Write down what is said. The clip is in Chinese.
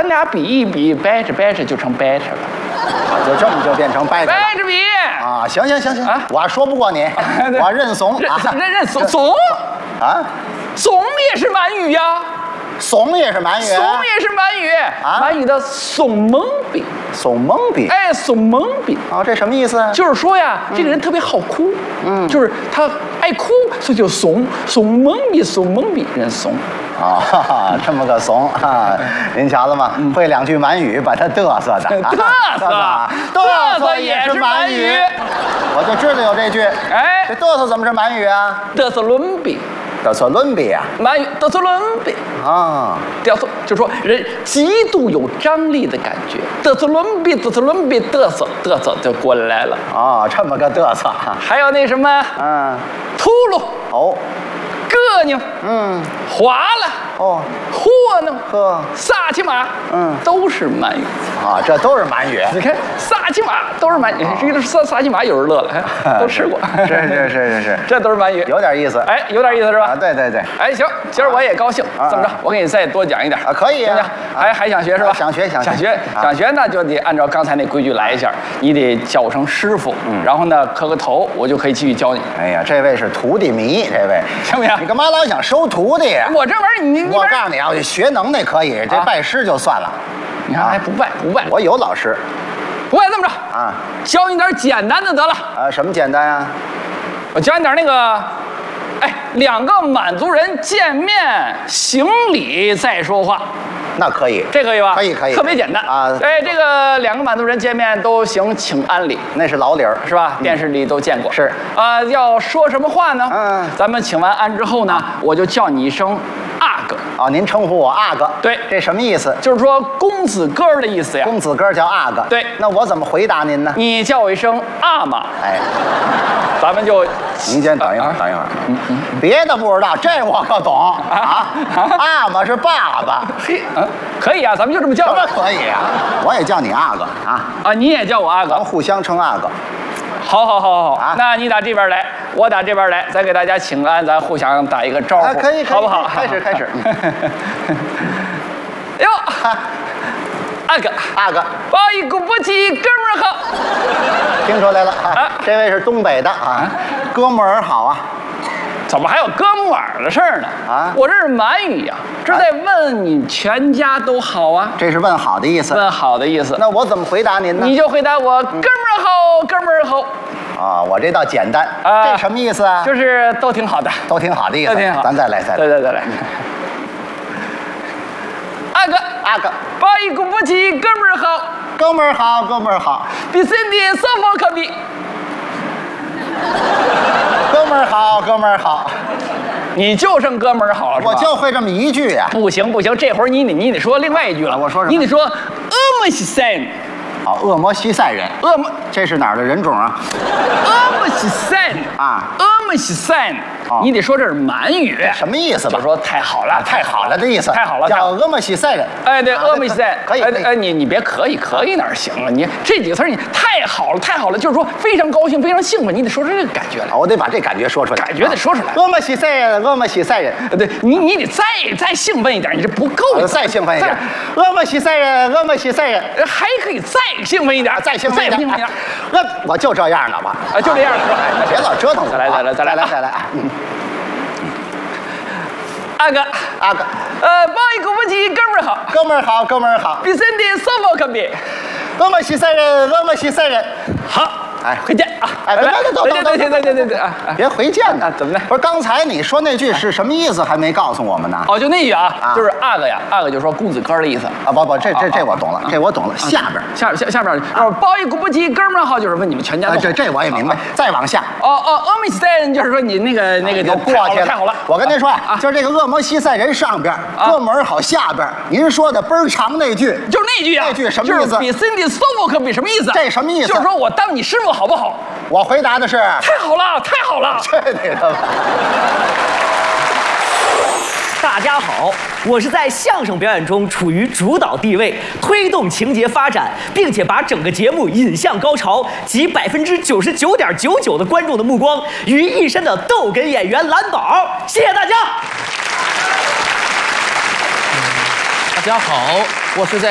咱俩比一比，掰扯掰扯就成掰扯了， 就这么就变成掰扯了。 掰扯比啊，行啊， 我说不过你，我认怂啊， 认怂啊， 怂也是满语呀。 怂也是满语， 怂也是满语啊，满语的怂懵逼， 怂懵逼， 哎，怂懵逼啊，这什么意思？ 就是说呀，这个人特别好哭，就是他爱哭，所以就怂懵逼，人怂。 啊，这么个怂啊！您瞧了吗？会2句满语，把他嘚瑟的， 嘚瑟也是满语。 我就知道有这句。 哎， 这嘚瑟怎么是满语啊？ 嘚瑟伦比。 嘚瑟伦比啊， 满语嘚瑟伦比啊， 就说人极度有张力的感觉，嘚瑟伦比，嘚瑟就过来了啊，这么个嘚瑟。 还有那什么，秃噜哦， 膈应，划了哦， 和弄呵， 撒起马，都是满语啊，这都是满语。 你看撒起马都是满语，这个撒起马有人乐了，都吃过， 是， 这都是满语， 有点意思， 哎，有点意思是吧？ 啊，对， 哎，行，今儿我也高兴，这么着，我给你再多讲一点啊，可以啊，行，还想学是吧？ 想学， 那就得按照刚才那规矩来一下，你得叫我声师傅，然后呢磕个头，我就可以继续教你。 哎呀，这位是徒弟迷，这位行不行？ 你干嘛老想收徒弟呀？ 我这玩意儿， 我告诉你啊，学能耐可以，这拜师就算了。 你看还不拜， 我有老师。 不拜这么着啊，教你点简单的得了。 什么简单啊？ 我教你点那个，哎，2个满族人见面行礼再说话。 那可以， 这可以吧？ 可以， 特别简单啊！哎，这个2个满族人见面都行请安礼， 那是老理儿， 是吧？电视里都见过。 是啊，要说什么话呢？咱们请完安之后呢，我就叫你一声阿哥。 哦，您称呼我阿哥。 对， 这什么意思？ 就是说公子哥的意思呀。 公子哥叫阿哥。 对， 那我怎么回答您呢？ 你叫我一声阿玛。 哎， 咱们就您先等一会儿，别的不知道，这我可懂啊。阿玛是爸爸。 嘿，可以啊，咱们就这么叫。 什么可以啊？我也叫你阿哥啊。 你也叫我阿哥， 咱们互相称阿哥。 好啊！那你打这边来，我打这边来，咱给大家请安，咱互相打一个招呼， 可以， 好不好？ 开始。 哟，阿哥，报一鼓不起，哥们儿好。 听出来了啊，这位是东北的啊，哥们儿好啊。 怎么还有哥们儿的事儿呢？啊，我这是满语呀，这在问你全家都好啊。 这是问好的意思。 问好的意思。 那我怎么回答您呢？ 你就回答我哥们儿好，哥们儿好。 啊，我这倒简单。这什么意思啊？ 就是都挺好的， 都挺好的意思。 都挺好。 咱再来。 来。阿哥，报一鼓不起，哥们儿好。 哥们儿好。 比身体双方可比。 哥们儿好， 你就剩哥们儿好了是吧？ 我就会这么一句呀。 不行，这会儿你得说另外一句了。 我说什么？ 你得说恶魔西塞人。 好，恶魔西塞人。这是哪儿的人种啊？ 恶魔西塞人啊，恶魔西塞人。你得说这是满语， 什么意思吧？ 就说太好了的意思。太好了， 叫恶魔西塞人。 哎，对，恶魔西塞可以。 哎，你别可以哪行啊？你这几个词你太好了，就是说非常高兴，非常兴奋，你得说出这个感觉来。 我得把这感觉说出来， 感觉得说出来。 恶魔西塞人。 对，你得再兴奋一点，你这不够。 再兴奋一点。恶魔西塞人。 还可以再兴奋一点， 再兴奋一点。我就这样了吧？ 就这样了是吧？ 别老折腾我。 再来。阿哥，报一鼓不起，哥们儿好。比身体双方可比。 恶魔西塞人。 好。哎，回见啊！ 哎，对啊！ 别回见呢， 怎么的？ 不是刚才你说那句是什么意思？还没告诉我们呢。 哦，就那句啊，就是阿哥呀，阿哥就说公子哥的意思啊。不，这我懂了，这我懂了。下边， 报一鼓不起，哥们儿好，就是问你们全家都好。 这我也明白。再往下， 恶魔西塞人就是说你那个就过去了，太好了。我跟您说呀，就是这个恶魔西塞人上边，哥们儿好下边。您说的倍儿长那句， 就是那句啊。 那句什么意思？ 就是比身体双方可比什么意思？ 这什么意思？ 就是说我当你师傅好不好？ 我回答的是太好了， 这你的吧！ 大家好，我是在相声表演中处于主导地位，推动情节发展，并且把整个节目引向高潮，集99.99%的观众的目光于一身的逗哏演员蓝宝。谢谢大家。 大家好，我是在